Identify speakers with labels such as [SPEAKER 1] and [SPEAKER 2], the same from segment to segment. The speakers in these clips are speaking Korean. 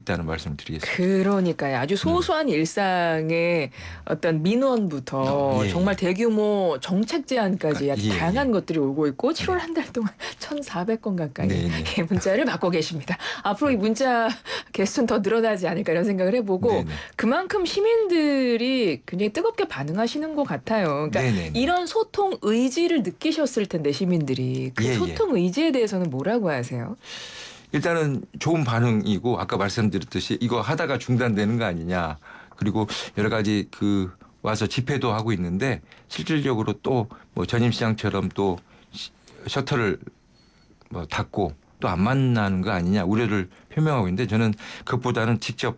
[SPEAKER 1] 있다는 말씀을 드리겠습니다.
[SPEAKER 2] 그러니까요. 아주 소소한 일상의 어떤 민원부터
[SPEAKER 1] 예,
[SPEAKER 2] 정말
[SPEAKER 1] 예.
[SPEAKER 2] 대규모 정책 제안까지 아주
[SPEAKER 1] 예,
[SPEAKER 2] 다양한
[SPEAKER 1] 예.
[SPEAKER 2] 것들이 오고 있고 7월
[SPEAKER 1] 네.
[SPEAKER 2] 한 달 동안 1,400건 가까이
[SPEAKER 1] 네, 네.
[SPEAKER 2] 문자를 받고 계십니다. 앞으로 이 문자 개수는 더 늘어나지 않을까 이런 생각을 해보고
[SPEAKER 1] 네, 네.
[SPEAKER 2] 그만큼 시민들이 굉장히 뜨겁게 반응하시는 것 같아요. 그러니까
[SPEAKER 1] 네, 네, 네.
[SPEAKER 2] 이런 소통 의지를 느끼셨을 텐데 시민들이 그
[SPEAKER 1] 예, 예.
[SPEAKER 2] 소통 의지에 대해서는 뭐라고 하세요?
[SPEAKER 1] 일단은 좋은 반응이고 아까 말씀드렸듯이 이거 하다가 중단되는 거 아니냐. 그리고 여러 가지 와서 집회도 하고 있는데 실질적으로 또 뭐 전임시장처럼 또 셔터를 뭐 닫고 또 안 만나는 거 아니냐 우려를 표명하고 있는데 저는 그것보다는 직접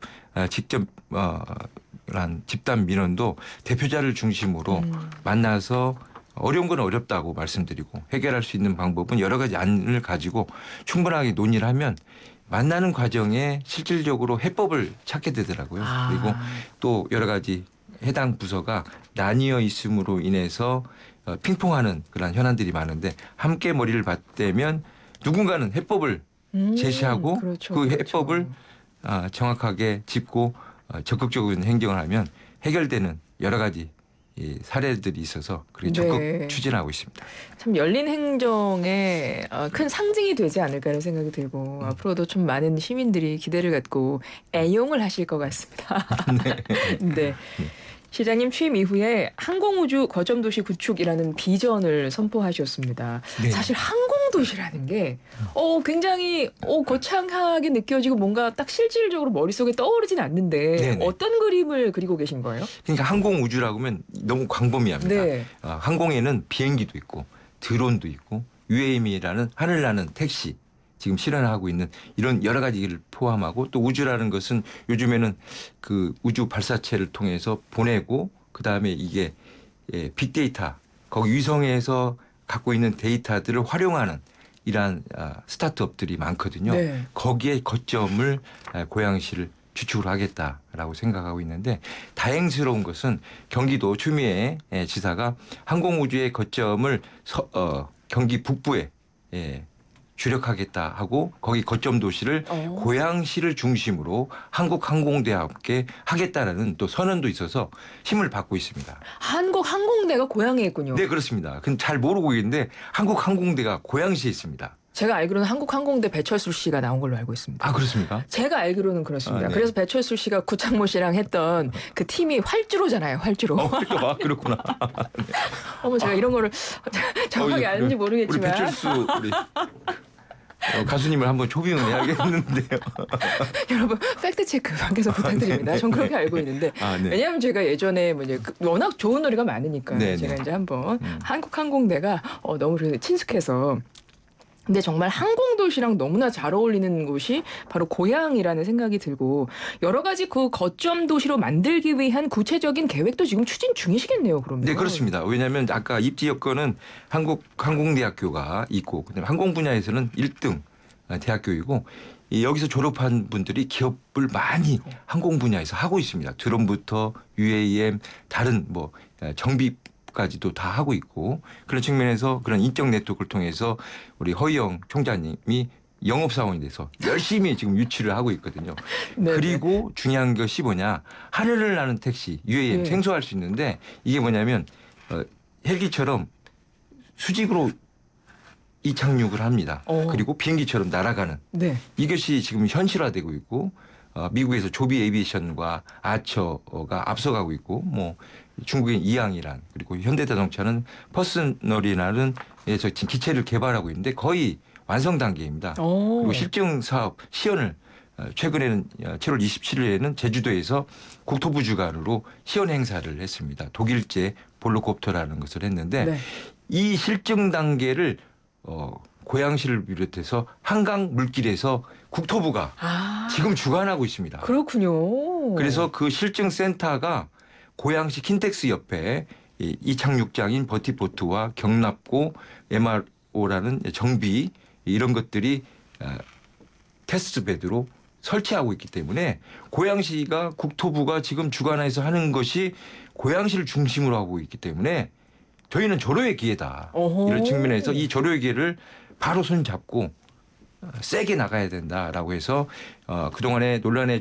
[SPEAKER 1] 한 집단 민원도 대표자를 중심으로 만나서 어려운 건 어렵다고 말씀드리고 해결할 수 있는 방법은 여러 가지 안을 가지고 충분하게 논의를 하면 만나는 과정에 실질적으로 해법을 찾게 되더라고요. 그리고 또 여러 가지 해당 부서가 나뉘어 있음으로 인해서 핑퐁하는 그런 현안들이 많은데 함께 머리를 맞대면 누군가는 해법을 제시하고
[SPEAKER 2] 그렇죠,
[SPEAKER 1] 그
[SPEAKER 2] 그렇죠.
[SPEAKER 1] 해법을 정확하게 짚고 적극적인 행정을 하면 해결되는 여러 가지 사례들이 있어서 그렇게 적극
[SPEAKER 2] 네.
[SPEAKER 1] 추진하고 있습니다.
[SPEAKER 2] 참 열린 행정의 큰 상징이 되지 않을까 이런 생각이 들고 앞으로도 좀 많은 시민들이 기대를 갖고 애용을 하실 것 같습니다. 네. 시장님 취임 이후에 항공우주 거점도시 구축이라는 비전을 선포하셨습니다.
[SPEAKER 1] 네.
[SPEAKER 2] 사실 항공도시라는 게 굉장히 거창하게 느껴지고 뭔가 딱 실질적으로 머릿속에 떠오르진 않는데
[SPEAKER 1] 네네.
[SPEAKER 2] 어떤 그림을 그리고 계신 거예요?
[SPEAKER 1] 그러니까 항공우주라고 하면 너무 광범위합니다.
[SPEAKER 2] 네.
[SPEAKER 1] 항공에는 비행기도 있고 드론도 있고 UAM이라는 하늘나는 택시 지금 실현하고 있는 이런 여러 가지를 포함하고 또 우주라는 것은 요즘에는 그 우주 발사체를 통해서 보내고 그다음에 이게 빅데이터 거기 위성에서 갖고 있는 데이터들을 활용하는 이러한 스타트업들이 많거든요.
[SPEAKER 2] 네.
[SPEAKER 1] 거기에 거점을 고양시를 주축을 하겠다라고 생각하고 있는데 다행스러운 것은 경기도 추미애 지사가 항공우주의 거점을 경기 북부에 주력하겠다 하고 거기 거점 도시를 고양시를 중심으로 한국항공대와 함께 하겠다라는 또 선언도 있어서 힘을 받고 있습니다.
[SPEAKER 2] 한국항공대가 고향에 있군요.
[SPEAKER 1] 네, 그렇습니다. 그건 잘 모르고 있는데 한국항공대가 고양시에 있습니다.
[SPEAKER 2] 제가 알기로는 한국항공대 배철수 씨가 나온 걸로 알고 있습니다.
[SPEAKER 1] 아, 그렇습니다.
[SPEAKER 2] 제가 알기로는 그렇습니다.
[SPEAKER 1] 네.
[SPEAKER 2] 그래서 배철수 씨가 구창모 씨랑 했던 그 팀이 활주로잖아요. 활주로.
[SPEAKER 1] 그렇구나.
[SPEAKER 2] 어머 제가 이런 거를 정확하게 아는지 모르겠지만.
[SPEAKER 1] 우리 배철수 가수님을 한번 초빙을 해야겠는데요.
[SPEAKER 2] 여러분 팩트 체크 밖에서 부탁드립니다. 전 그렇게 알고 있는데
[SPEAKER 1] 네.
[SPEAKER 2] 왜냐하면 제가 예전에 뭐 이제 워낙 좋은 노래가 많으니까
[SPEAKER 1] 네,
[SPEAKER 2] 제가
[SPEAKER 1] 네.
[SPEAKER 2] 이제 한번 한국항공대가 너무 친숙해서. 근데 정말 항공도시랑 너무나 잘 어울리는 곳이 바로 고향이라는 생각이 들고 여러 가지 그 거점 도시로 만들기 위한 구체적인 계획도 지금 추진 중이시겠네요. 그러면.
[SPEAKER 1] 네, 그렇습니다. 왜냐하면 아까 입지 여건은 한국항공대학교가 있고 그다음에 항공 분야에서는 1등 대학교이고 여기서 졸업한 분들이 기업을 많이 항공 분야에서 하고 있습니다. 드론부터 UAM 다른 뭐 정비 까지도 다 하고 있고 그런 측면에서 그런 인적 네트워크를 통해서 우리 허희영 총장님이 영업사원이 돼서 열심히 지금 유치를 하고 있거든요.
[SPEAKER 2] 네네.
[SPEAKER 1] 그리고 중요한 것이 뭐냐 하늘을 나는 택시 UAM
[SPEAKER 2] 네.
[SPEAKER 1] 생소할 수 있는데 이게 뭐냐면 헬기처럼 수직으로 이착륙을 합니다. 그리고 비행기처럼 날아가는
[SPEAKER 2] 네.
[SPEAKER 1] 이것이 지금 현실화되고 있고 미국에서 조비 에이비에이션과 아처가 앞서가고 있고 뭐 중국의 이항이란 그리고 현대자동차는 퍼스널이라는 에서 지금 기체를 개발하고 있는데 거의 완성 단계입니다. 그리고 실증 사업 시연을 최근에는 7월 27일에는 제주도에서 국토부 주관으로 시연 행사를 했습니다. 독일제 볼로콥터라는 것을 했는데
[SPEAKER 2] 네.
[SPEAKER 1] 이 실증 단계를 고양시를 비롯해서 한강 물길에서 국토부가 지금 주관하고 있습니다.
[SPEAKER 2] 그렇군요.
[SPEAKER 1] 그래서 그 실증 센터가 고양시 킨텍스 옆에 이착륙장인 버티포트와 경납고 MRO라는 정비 이런 것들이 테스트베드로 설치하고 있기 때문에 고양시가 국토부가 지금 주관해서 하는 것이 고양시를 중심으로 하고 있기 때문에 저희는 절호의 기회다. 이런 측면에서 이 절호의 기회를 바로 손잡고 세게 나가야 된다라고 해서 그동안의 논란의